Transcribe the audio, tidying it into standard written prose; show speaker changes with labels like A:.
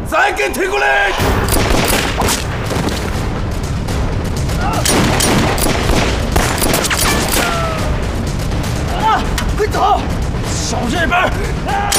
A: 再给推过来！快走！少这边！